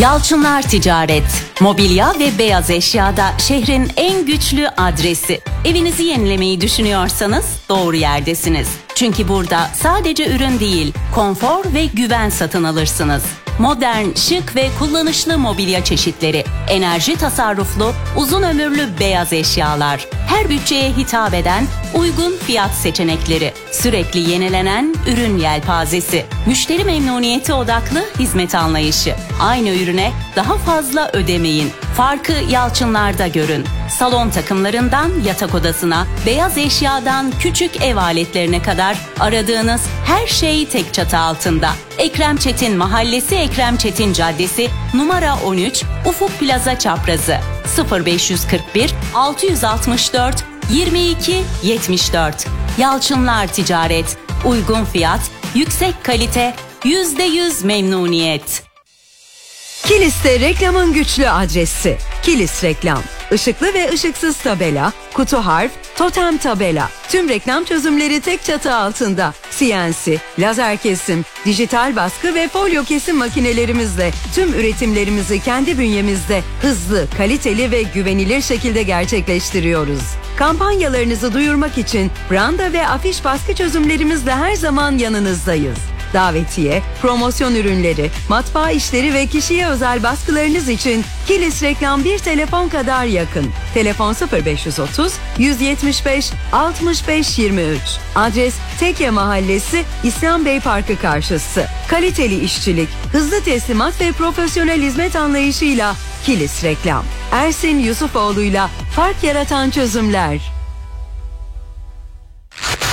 Yalçınlar Ticaret, mobilya ve beyaz eşyada şehrin en güçlü adresi. Evinizi yenilemeyi düşünüyorsanız doğru yerdesiniz. Çünkü burada sadece ürün değil, konfor ve güven satın alırsınız. Modern, şık ve kullanışlı mobilya çeşitleri, enerji tasarruflu, uzun ömürlü beyaz eşyalar, her bütçeye hitap eden uygun fiyat seçenekleri, sürekli yenilenen ürün yelpazesi, müşteri memnuniyeti odaklı hizmet anlayışı. Aynı ürüne daha fazla ödemeyin. Farkı Yalçınlar'da görün. Salon takımlarından yatak odasına, beyaz eşyadan küçük ev aletlerine kadar aradığınız her şey tek çatı altında. Ekrem Çetin Mahallesi, Ekrem Çetin Caddesi, numara 13, Ufuk Plaza Çaprazı, 0541 664 22 74. Yalçınlar Ticaret, uygun fiyat, yüksek kalite, %100 memnuniyet. Kilis'te reklamın güçlü adresi. Kilis Reklam. Işıklı ve ışıksız tabela, kutu harf, totem tabela. Tüm reklam çözümleri tek çatı altında. CNC, lazer kesim, dijital baskı ve folyo kesim makinelerimizle tüm üretimlerimizi kendi bünyemizde hızlı, kaliteli ve güvenilir şekilde gerçekleştiriyoruz. Kampanyalarınızı duyurmak için branda ve afiş baskı çözümlerimizle her zaman yanınızdayız. Davetiye, promosyon ürünleri, matbaa işleri ve kişiye özel baskılarınız için Kilis Reklam bir telefon kadar yakın. Telefon 0530 175 65 23. Adres Tekye Mahallesi, İslam Bey Parkı karşısı. Kaliteli işçilik, hızlı teslimat ve profesyonel hizmet anlayışıyla Kilis Reklam. Ersin Yusufoğlu'yla fark yaratan çözümler.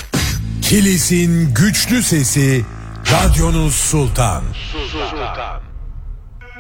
Kilis'in güçlü sesi, Radyonuz Sultan.